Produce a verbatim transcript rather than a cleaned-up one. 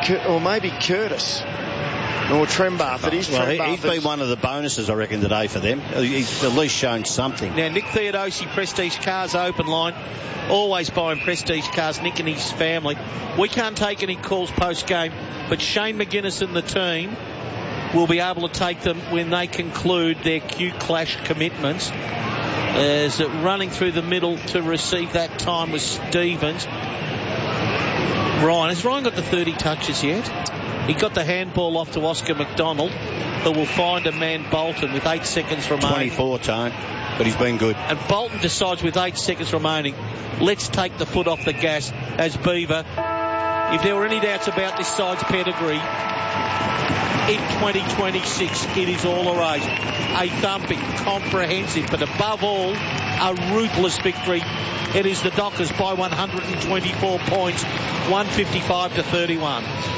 or maybe Curtis. Or Trembath. It is well, Trembath. He's been one of the bonuses, I reckon, today for them. He's at least shown something. Now, Nick Theodosi, Prestige Cars open line. Always buying Prestige Cars, Nick and his family. We can't take any calls post-game, but Shane McGuinness and the team will be able to take them when they conclude their Q Clash commitments. As it running through the middle to receive that time was Stevens. Ryan. Has Ryan got the thirty touches yet? He got the handball off to Oscar McDonald, who will find a man, Bolton, with eight seconds remaining. twenty-four, Tone, but he's been good. And Bolton decides with eight seconds remaining, let's take the foot off the gas as Beaver. If there were any doubts about this side's pedigree, in twenty twenty-six, it is all a race. A thumping, comprehensive, but above all, a ruthless victory. It is the Dockers by one hundred twenty-four points, one fifty-five to thirty-one.